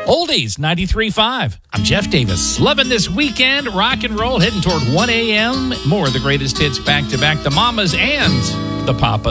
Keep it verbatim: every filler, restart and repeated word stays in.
Oldies ninety-three point five. I'm Jeff Davis. Loving this weekend rock and roll, heading toward one a.m. More of the greatest hits back to back. The Mamas and the Papas.